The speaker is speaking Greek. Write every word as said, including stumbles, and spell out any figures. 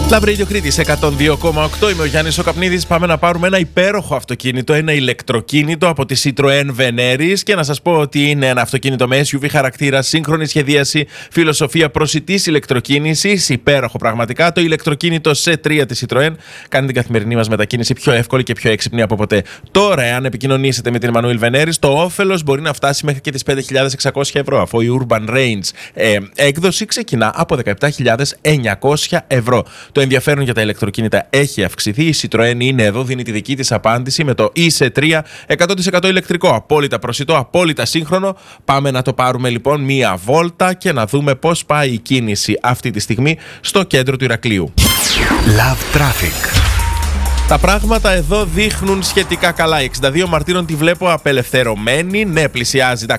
Love Radio Κρήτης εκατόν δύο κόμμα οκτώ. Είμαι ο Γιάννης ο Καπνίδης. Πάμε να πάρουμε ένα υπέροχο αυτοκίνητο, ένα ηλεκτροκίνητο από τη Citroën Veneris. Και να σας πω ότι είναι ένα αυτοκίνητο με ες γιου βι χαρακτήρα, σύγχρονη σχεδίαση, φιλοσοφία προσιτής ηλεκτροκίνησης. Υπέροχο πραγματικά. Το ηλεκτροκίνητο σι τρία της Citroën κάνει την καθημερινή μας μετακίνηση πιο εύκολη και πιο έξυπνη από ποτέ. Τώρα, εάν επικοινωνήσετε με την Emmanuel Veneris, το όφελος μπορεί να φτάσει μέχρι και τις πέντε χιλιάδες εξακόσια ευρώ, αφού η Urban Range ε, έκδοση ξεκινά από δεκαεπτά χιλιάδες εννιακόσια ευρώ. Το ενδιαφέρον για τα ηλεκτροκίνητα έχει αυξηθεί. Η Citroën είναι εδώ, δίνει τη δική της απάντηση με το ι σι τρία, εκατό τοις εκατό ηλεκτρικό, απόλυτα προσιτό, απόλυτα σύγχρονο. Πάμε να το πάρουμε λοιπόν μία βόλτα και να δούμε πώς πάει η κίνηση αυτή τη στιγμή στο κέντρο του Ηρακλείου. Love Traffic. Τα πράγματα εδώ δείχνουν σχετικά καλά. Η εξήντα δύο Μαρτύρων τη βλέπω απελευθερωμένη. Ναι, πλησιάζει.